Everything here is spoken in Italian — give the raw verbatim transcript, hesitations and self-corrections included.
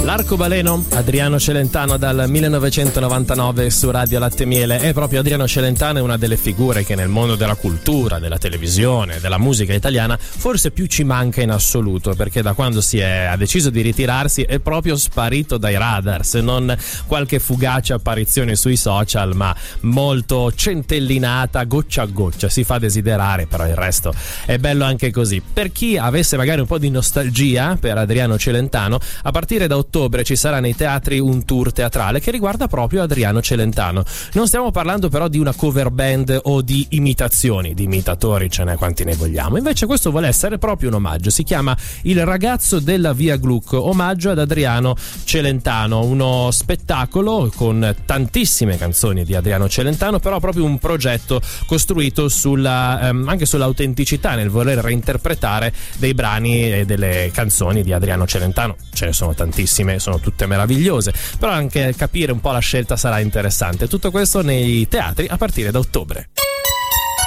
L'arcobaleno, Adriano Celentano dal millenovecentonovantanove su Radio Latte Miele. E proprio Adriano Celentano è una delle figure che nel mondo della cultura, della televisione, della musica italiana forse più ci manca in assoluto, perché da quando si è, ha deciso di ritirarsi è proprio sparito dai radar, se non qualche fugace apparizione sui social, ma molto centellinata, goccia a goccia, si fa desiderare, però il resto è bello anche così. Per chi avesse magari un po' di nostalgia per Adriano Celentano, a partire da ottobre ci sarà nei teatri un tour teatrale che riguarda proprio Adriano Celentano. Non stiamo parlando però di una cover band o di imitazioni, di imitatori ce n'è quanti ne vogliamo, invece questo vuole essere proprio un omaggio. Si chiama Il ragazzo della Via Gluck, omaggio ad Adriano Celentano, uno spettacolo con tantissime canzoni di Adriano Celentano, però proprio un progetto costruito sulla, ehm, anche sull'autenticità, nel voler reinterpretare dei brani e delle canzoni di Adriano Celentano. Ce ne sono tantissime, sono tutte meravigliose, però anche capire un po' la scelta sarà interessante. Tutto questo nei teatri a partire da ottobre.